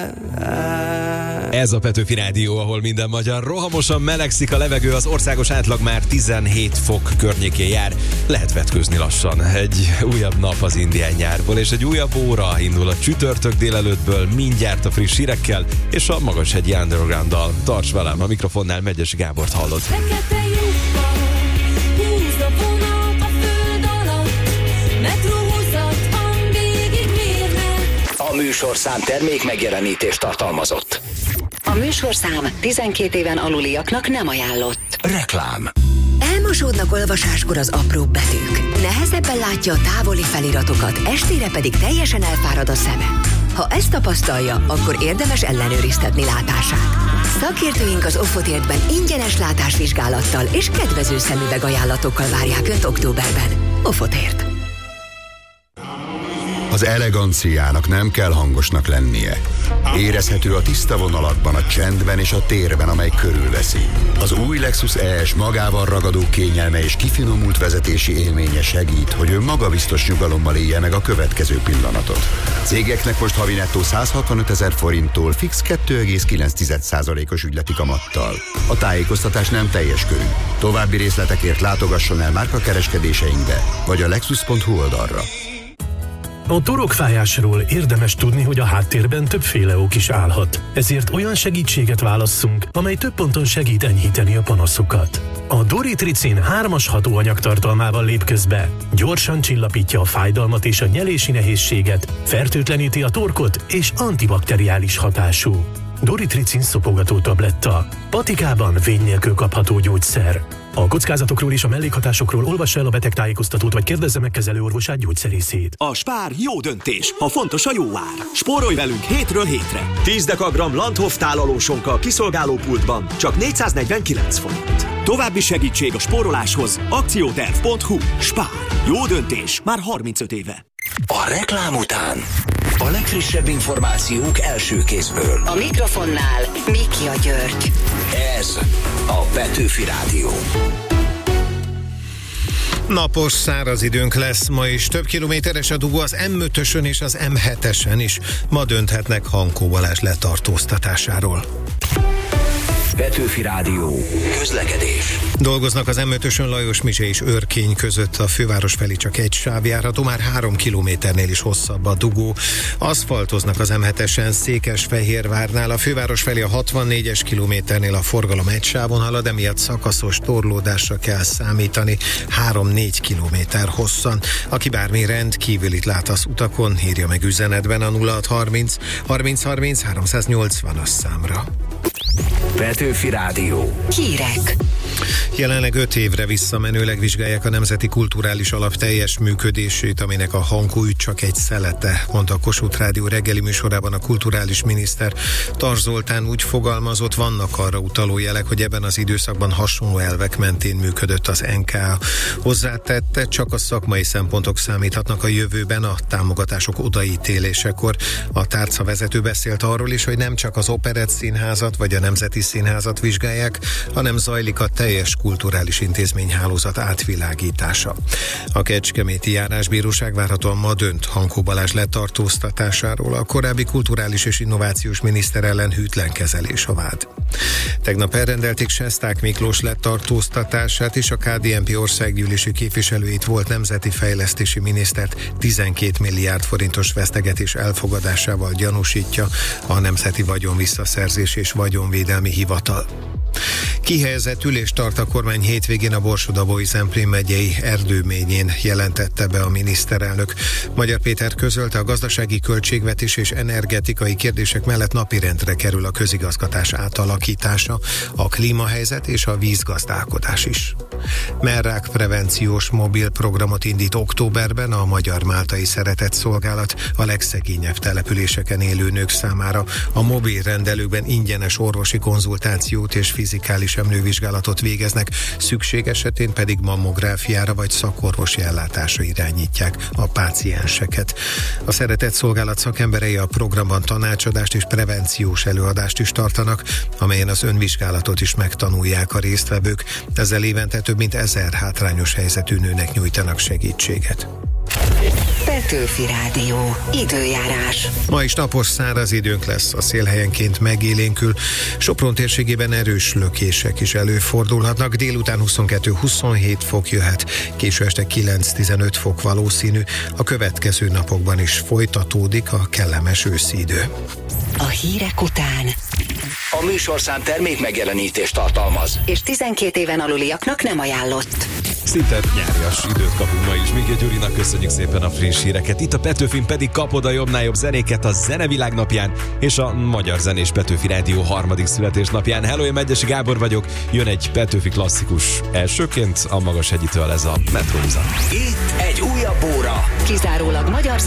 Ez a Petőfi Rádió, ahol minden magyar rohamosan melegszik a levegő, az országos átlag már 17 fok környékén jár. Lehet vetkőzni lassan. Egy újabb nap az indián nyárból, és egy újabb óra indul a csütörtök délelőttből mindjárt a friss hírekkel, és a Magashegyi Undergrounddal. Tarts velem, a mikrofonnál Megyes Gábort hallod. A műsorszám termék megjelenítést tartalmazott. A műsorszám 12 éven aluliaknak nem ajánlott. Reklám. Elmosódnak olvasáskor az apróbb betűk. Nehezebben látja a távoli feliratokat, estére pedig teljesen elfárad a szeme. Ha ezt tapasztalja, akkor érdemes ellenőriztetni látását. Szakértőink az Offotértben ingyenes látásvizsgálattal és kedvező szemüveg ajánlatokkal várják Önt októberben. Offotért. Az eleganciának nem kell hangosnak lennie. Érezhető a tiszta vonalakban, a csendben és a térben, amely körülveszi. Az új Lexus ES magával ragadó kényelme és kifinomult vezetési élménye segít, hogy ön magabiztos nyugalommal élje meg a következő pillanatot. Cégeknek most havi nettó 165 000 forinttól fix 2,9%-os ügyleti kamattal. A tájékoztatás nem teljes körű. További részletekért látogasson el márkakereskedéseinkbe, vagy a lexus.hu oldalra. A torokfájásról érdemes tudni, hogy a háttérben többféle ok is állhat. Ezért olyan segítséget válasszunk, amely több ponton segít enyhíteni a panaszokat. A Doritricin 3-as hatóanyag tartalmával lép közbe. Gyorsan csillapítja a fájdalmat és a nyelési nehézséget, fertőtleníti a torkot és antibakteriális hatású. Doritricin szopogató tabletta. Patikában vény nélkül kapható gyógyszer. A kockázatokról és a mellékhatásokról olvassa el a betegtájékoztatót, vagy kérdezze meg kezelőorvosát, gyógyszerészét. A Spár jó döntés, ha fontos a jó ár. Spórolj velünk hétről hétre. 10 dekagram Landhof tálalósonka kiszolgálópultban csak 449 forint. További segítség a spóroláshoz akcióterv.hu. Spár. Jó döntés már 35 éve. A reklám után a legfrissebb információk első kézből. A mikrofonnál Mikia György. Ez a Petőfi Rádió. Napos, száraz időnk lesz ma is. Több kilométeres a dugó az M5-ösön és az M7-esen is. Ma dönthetnek Hankó Balázs letartóztatásáról. Petőfi Rádió. Közlekedés. Dolgoznak az M5-ösön Lajos-Mizse és Örkény között, a főváros felé csak egy sáv járható, már 3 kilométernél is hosszabb a dugó. Aszfaltoznak az M7-esen Székesfehérvárnál, a főváros felé a 64-es kilométernél a forgalom egy sávon halad, emiatt szakaszos torlódásra kell számítani 3-4 kilométer hosszan. Aki bármi rendkívülit lát az utakon, írja meg üzenetben a 0630 30 30 380-as számra. Petőfi Rádió. Hírek. Jelenleg 5 évre visszamenőleg vizsgálják a Nemzeti Kulturális Alap teljes működését, aminek a Hankó ügy csak egy szelete, mondta a Kossuth Rádió reggeli műsorában a kulturális miniszter. Tarts Zoltán úgy fogalmazott, vannak arra utaló jelek, hogy ebben az időszakban hasonló elvek mentén működött az NKA. Hozzátette, csak a szakmai szempontok számíthatnak a jövőben a támogatások odaítélésekor. A tárca vezető beszélt arról is, hogy nem csak az Operett Színházat vagy a Nemzeti Színházat vizsgálják, hanem zajlik a teljes kulturális intézményhálózat átvilágítása. A Kecskeméti Járásbíróság várhatóan ma dönt Hankó Balázs letartóztatásáról, a korábbi kulturális és innovációs miniszter ellen hűtlen kezelés a vád. Tegnap elrendelték Sesták Miklós letartóztatását, és a KDNP országgyűlési képviselőit, volt nemzeti fejlesztési minisztert 12 milliárd forintos vesztegetés elfogadásával gyanúsítja a Nemzeti Vagyonvisszaszerzés és Vagyonvédelmi Hivatal. Kihelyezett ülést tart a kormány hétvégén a Borsod-Abaúj-Zemplén megyei Erdőményén, jelentette be a miniszterelnök. Magyar Péter közölte, a gazdasági, költségvetés és energetikai kérdések mellett napirendre kerül a közigazgatás átalakítása, a klímahelyzet és a vízgazdálkodás is. Merrák prevenciós mobil programot indít októberben a Magyar Máltai Szeretett Szolgálat a legszegényebb településeken élő nők számára. A mobil rendelőkben ingyenes orvosi konzultációt és fizikális emlővizsgálatot végeznek, szükség esetén pedig mammográfiára vagy szakorvosi ellátásra irányítják a pácienseket. A Szeretett Szolgálat szakemberei a programban tanácsadást és prevenciós előadást is tartanak, amelyen az önvizsgálatot is megtanulják a résztvevők. Ezzel évente több mint 1000 hátrányos helyzetű nőnek nyújtanak segítséget. Petőfi Rádió. Időjárás. Ma is napos, száraz időnk lesz, a szél helyenként megélénkül. Sopron térségében erős lökések is előfordulhatnak. Délután 22-27 fok jöhet, késő este 9-15 fok valószínű. A következő napokban is folytatódik a kellemes őszi idő. A hírek után A műsorszám termék megjelenítést tartalmaz. és 12 éven aluliaknak nem ajánlott. Szinte nyárias időt kapunk ma is. Miki Gyurinak köszönjük szépen a friss híreket. Itt a Petőfin pedig kapod a jobbnál jobb zenéket a Zenevilág napján és a Magyar Zenés Petőfi Rádió 3. születésnapján. Hello, én Megyesi Gábor vagyok. Jön egy Petőfi klasszikus. Elsőként a Magashegyitől ez a Metróbuza. Itt egy újabb óra. Kizárólag magyar